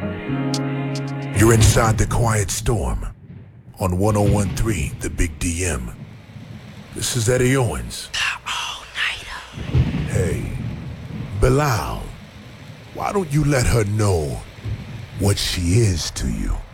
You're inside the Quiet Storm on 1013 The Big DM. This is Eddie Owens. The all-nighter. Hey, Bilal, why don't you let her know what she is to you?